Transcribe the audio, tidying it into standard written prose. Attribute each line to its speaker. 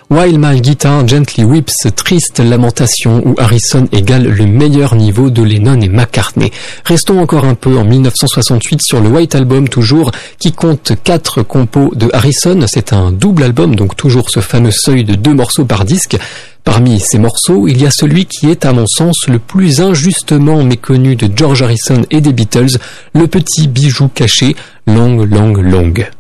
Speaker 1: While My Guitar Gently Weeps, triste lamentation où Harrison égale le meilleur niveau de Lennon et McCartney. Restons encore un peu en 1968 sur le White Album toujours, qui compte 4 compos de Harrison. C'est un double album, donc toujours ce fameux seuil de 2 morceaux par disque. Parmi ces morceaux, il y a celui qui est à mon sens le plus injustement méconnu de George Harrison et des Beatles, le petit bijou caché, Long Long Long.